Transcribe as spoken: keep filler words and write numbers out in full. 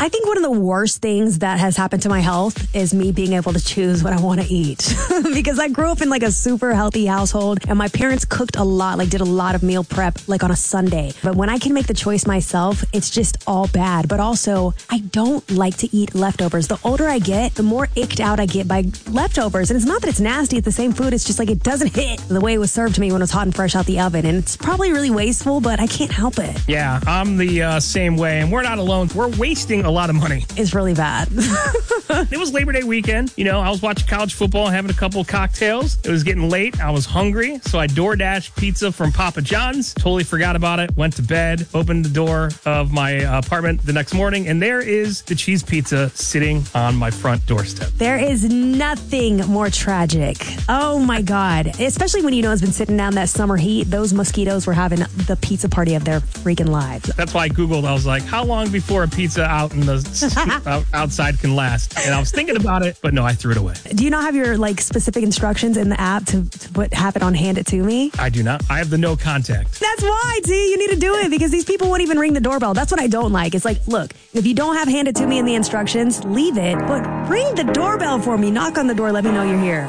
I think one of the worst things that has happened to my health is me being able to choose what I want to eat. Because I grew up in like a super healthy household and my parents cooked a lot, like did a lot of meal prep like on a Sunday. But when I can make the choice myself, it's just all bad. But also, I don't like to eat leftovers. The older I get, the more icked out I get by leftovers. And it's not that it's nasty, it's the same food. It's just like it doesn't hit the way it was served to me when it was hot and fresh out the oven. And it's probably really wasteful, but I can't help it. Yeah, I'm the uh, same way. And we're not alone. We're wasting a lot of money. It's really bad. It was Labor Day weekend. You know, I was watching college football, having a couple of cocktails. It was getting late. I was hungry. So I DoorDashed pizza from Papa John's. Totally forgot about it. Went to bed, opened the door of my apartment the next morning, and there is the cheese pizza sitting on my front doorstep. There is nothing more tragic. Oh my God. Especially when you know it's been sitting down that summer heat. Those mosquitoes were having the pizza party of their freaking lives. That's why I Googled. I was like, how long before a pizza out in the out, outside can last? And I was thinking about it, but no, I threw it away. Do you not have your like specific instructions in the app to, to put have it on Hand It To Me? I do not. I have the no contact. That's why, T. You need to do it because these people won't even ring the doorbell. That's what I don't like. It's like, look, if you don't have Hand It To Me in the instructions, leave it, but ring the doorbell for me. Knock on the door. Let me know you're here.